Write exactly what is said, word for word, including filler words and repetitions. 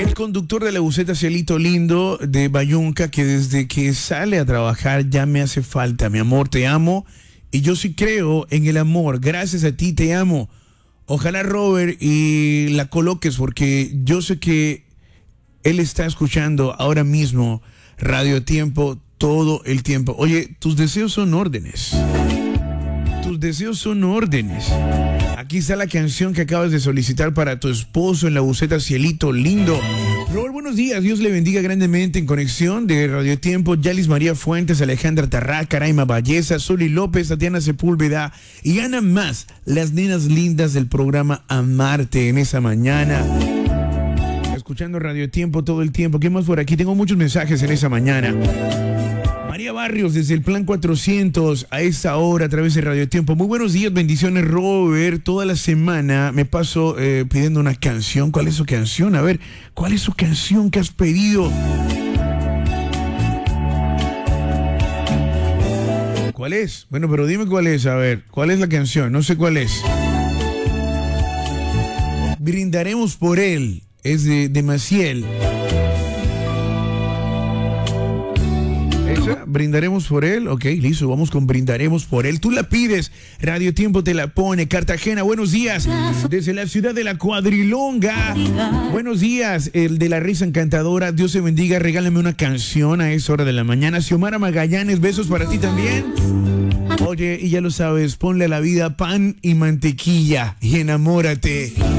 El conductor de la buseta Cielito Lindo de Bayunca, que desde que sale a trabajar ya me hace falta. Mi amor, te amo. Y yo sí creo en el amor. Gracias a ti, te amo. Ojalá, Robert, y la coloques, porque yo sé que él está escuchando ahora mismo Radio Tiempo todo el tiempo. Oye, tus deseos son órdenes. Tus deseos son órdenes. Aquí está la canción que acabas de solicitar para tu esposo en la buseta Cielito Lindo. Robert, buenos días. Dios le bendiga grandemente en conexión de Radio Tiempo. Yalis María Fuentes, Alejandra Tarraca, Raima Valleza, Soli López, Tatiana Sepúlveda y Ana más, las nenas lindas del programa Amarte en esa mañana. Escuchando Radio Tiempo todo el tiempo. ¿Qué más por aquí? Tengo muchos mensajes en esa mañana. María Barrios desde el Plan cuatrocientos a esta hora a través de Radio Tiempo. Muy buenos días, bendiciones, Robert. Toda la semana me paso eh, pidiendo una canción. ¿Cuál es su canción? A ver, ¿cuál es su canción que has pedido? ¿Cuál es? Bueno, pero dime cuál es, a ver. ¿Cuál es la canción? No sé cuál es. Brindaremos por él. Es de, de Maciel. ¿Esa? ¿Brindaremos por él? Ok, listo, vamos con Brindaremos por él. Tú la pides, Radio Tiempo te la pone. Cartagena, buenos días. Desde la ciudad de la Cuadrilonga. Buenos días, el de la risa encantadora. Dios te bendiga, regálame una canción a esa hora de la mañana. Xiomara Magallanes, besos para ti también. Oye, y ya lo sabes, ponle a la vida pan y mantequilla y enamórate.